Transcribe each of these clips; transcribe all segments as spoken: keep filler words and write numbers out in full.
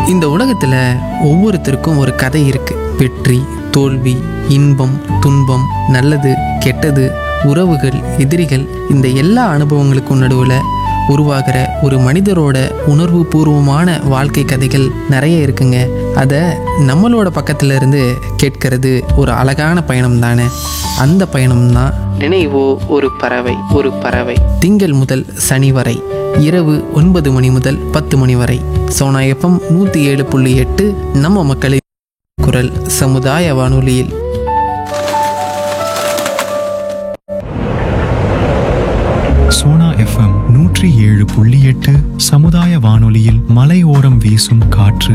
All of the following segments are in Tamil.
இந்த உலகத்தில் ஒவ்வொருத்தருக்கும் ஒரு கதை இருக்கு. வெற்றி, தோல்வி, இன்பம், துன்பம், நல்லது, கெட்டது, உறவுகள், எதிரிகள், இந்த எல்லா அனுபவங்களுக்கும் நடுவில் உருவாகிற ஒரு மனிதரோட உணர்வு பூர்வமான வாழ்க்கை கதைகள் நிறைய இருக்குங்க. அதை நம்மளோட பக்கத்துல இருந்து கேட்கறது ஒரு அழகான பயணம் தானே. அந்த பயணம் தான் நினைவோ ஒரு பறவை. ஒரு பறவை திங்கள் முதல் சனி வரை இரவு ஒன்பது மணி முதல் பத்து மணி வரை சோனா எஃப்எம் நூற்றி ஏழு புள்ளி எட்டு நம்ம மக்களின் குரல் சமுதாய வானொலியில். சோனா எஃப்எம் நூற்றி ஏழு புள்ளி எட்டு சமுதாய வானொலியில் மலையோரம் வீசும் காற்று.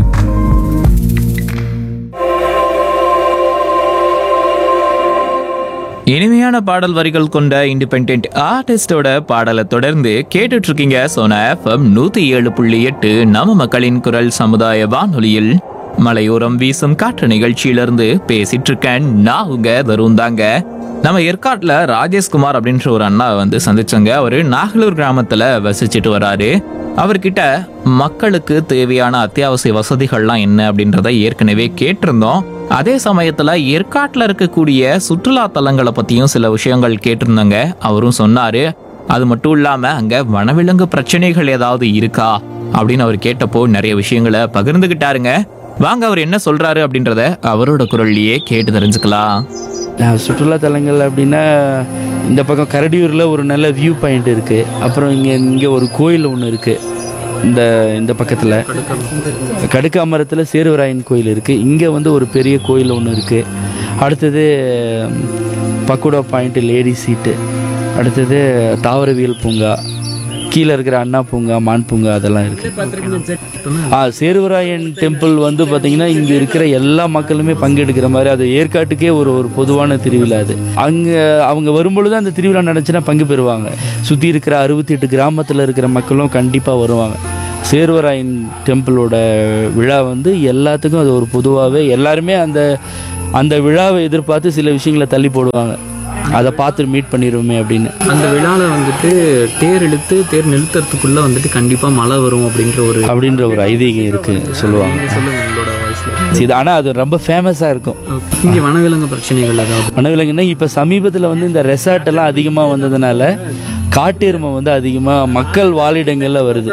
இனிமையான பாடல் வரிகள் கொண்ட இண்டிபெண்டன்ட் ஆர்டிஸ்டோட பாடலை தொடர்ந்து கேட்டுட்டு இருக்கீங்க சோனா எஃப்எம் நூத்தி ஏழு புள்ளி எட்டு நம்ம மக்களின் குரல் சமுதாய வானொலியில் மலையோரம் வீசும் காற்று நிகழ்ச்சியிலிருந்து பேசிட்டு இருக்கேன். நான் உங்க தருண் தாங்க. நம்ம ஏற்காட்டுல ராஜேஷ்குமார் அப்படின்ற ஒரு அண்ணா வந்து சந்திச்சோங்க. அவரு நாகலூர் கிராமத்துல வசிச்சுட்டு வராரு. அவர்கிட்ட மக்களுக்கு தேவையான அத்தியாவசிய வசதிகள்லாம் என்ன அப்படின்றத ஏற்கனவே கேட்டிருந்தோம். அதே சமயத்துல ஏற்காட்டுல இருக்கக்கூடிய சுற்றுலா தலங்களை பத்தியும் சில விஷயங்கள் கேட்டிருந்தாங்க. அவரும் சொன்னாரு. அது மட்டும் இல்லாம அங்க வனவிலங்கு பிரச்சனைகள் ஏதாவது இருக்கா அப்படின்னு அவர் கேட்டப்போ நிறைய விஷயங்களை பகிர்ந்துகிட்டாருங்க. வாங்க அவர் என்ன சொல்றாரு அப்படின்றத அவரோட குரல்லையே கேட்டு தெரிஞ்சுக்கலாம். சுற்றுலா தலங்கள் அப்படின்னா இந்த பக்கம் கரடியூரில் ஒரு நல்ல வியூ பாயிண்ட் இருக்குது. அப்புறம் இங்கே இங்கே ஒரு கோயில் ஒன்று இருக்குது. இந்த இந்த பக்கத்தில் கடுக்காமரத்தில் சேருவராயன் கோயில் இருக்குது. இங்கே வந்து ஒரு பெரிய கோயில் ஒன்று இருக்குது. அடுத்தது பக்குடா பாயிண்ட் லேடி சீட்டு. அடுத்தது தாவரவியல் பூங்கா. கீழே இருக்கிற அண்ணா பூங்கா, மான் பூங்கா அதெல்லாம் இருக்குது. ஆ சேருவராயன் டெம்பிள் வந்து பார்த்திங்கன்னா இங்கே இருக்கிற எல்லா மக்களுமே பங்கெடுக்கிற மாதிரி அது ஏற்காட்டுக்கே ஒரு ஒரு பொதுவான திருவிழா. அது அங்கே அவங்க வரும்பொழுது அந்த திருவிழா நடந்துச்சுன்னா பங்கு பெறுவாங்க. சுற்றி இருக்கிற அறுபத்தி எட்டு கிராமத்தில் இருக்கிற மக்களும் கண்டிப்பாக வருவாங்க. சேருவராயன் டெம்பிளோட விழா வந்து எல்லாத்துக்கும் அது ஒரு பொதுவாகவே எல்லாருமே அந்த அந்த விழாவை எதிர்பார்த்து சில விஷயங்களை தள்ளி போடுவாங்க. அதை பார்த்து மீட் பண்ணிடுவோமே அப்படின்னு. அந்த விழாவில் வந்துட்டு தேர் இழுத்து தேர் நிறுத்துறதுக்குள்ளே வந்துட்டு கண்டிப்பாக மழை வரும் அப்படின்ற ஒரு அப்படின்ற ஒரு ஐதீகம் இருக்குது சொல்லுவாங்க. இது ஆனால் அது ரொம்ப ஃபேமஸாக இருக்கும். இங்கே வனவிலங்கு பிரச்சனைகள் அதாவது வனவிலங்குன்னா இப்போ சமீபத்தில் வந்து இந்த ரெசார்ட் எல்லாம் அதிகமாக வந்ததுனால காட்டெருமை வந்து அதிகமாக மக்கள் வாழிடங்களில் வருது.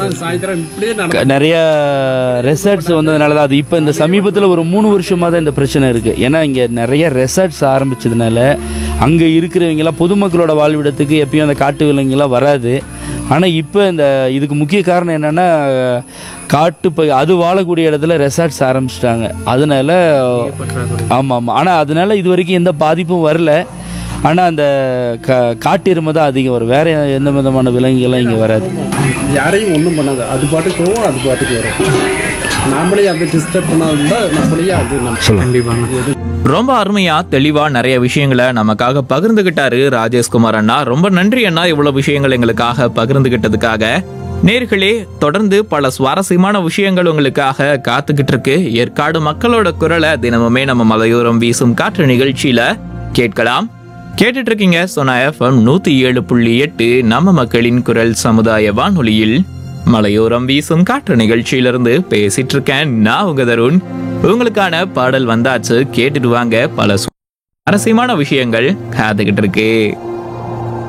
நிறைய ரெசார்ட்ஸ் வந்ததுனால தான் அது இப்போ இந்த சமீபத்தில் ஒரு மூணு வருஷமாக தான் இந்த பிரச்சனை இருக்குது. ஏன்னா இங்கே நிறைய ரெசார்ட்ஸ் ஆரம்பிச்சதுனால அங்கே இருக்கிறவங்கெல்லாம் பொதுமக்களோட வாழ்விடத்துக்கு எப்பயும் அந்த காட்டு விலங்குலாம் வராது. ஆனால் இப்போ இந்த இதுக்கு முக்கிய காரணம் என்னென்னா காட்டு ப அது வாழக்கூடிய இடத்துல ரெசார்ட்ஸ் ஆரம்பிச்சிட்டாங்க. அதனால ஆமாம் ஆமாம் ஆனால் அதனால இது வரைக்கும் எந்த பாதிப்பும் வரல. ஆனால் அந்த கா காட்டெருமை தான் அதிகம் வரும். வேறு எந்த விதமான விலங்குகள்லாம் இங்கே வராது. யாரையும் ஒன்றும் பண்ணாது. அது பாட்டுக்கு போவோம், அது பாட்டுக்கு வரும். நாமளே அதை டிஸ்டர்ப் பண்ணாதுன்னா நம்மளையே அது கண்டிப்பாக ரொம்ப அருமையா தெளிவா நிறைய விஷயங்களை நமக்காக பகிர்ந்துகிட்டாரு ராஜேஷ்குமார் அண்ணா. ரொம்ப நன்றி அண்ணா, இவ்வளவு விஷயங்கள் எங்களுக்காக பகிர்ந்துகிட்டதுக்காக. நேர்களே, தொடர்ந்து பல சுவாரஸ்யமான விஷயங்கள் உங்களுக்காக காத்துக்கிட்டு இருக்கு. ஏற்காடு மக்களோட குரலை தினமுமே நம்ம மலையோரம் வீசும் காற்று நிகழ்ச்சியில கேட்கலாம். கேட்டுட்டு இருக்கீங்க சோனா எஃப்எம் நூத்தி ஏழு புள்ளி எட்டு நம்ம மக்களின் குரல் சமுதாய வானொலியில் மலையோரம் வீசும் காற்று நிகழ்ச்சியிலிருந்து பேசிட்டு இருக்கேன். நான் உங்க தருண். உங்களுக்கான பாடல் வந்தாச்சு, கேட்டுட்டு வாங்க. பல சுவாரஸ்யமான விஷயங்கள் காத்துக்கிட்டு இருக்கு.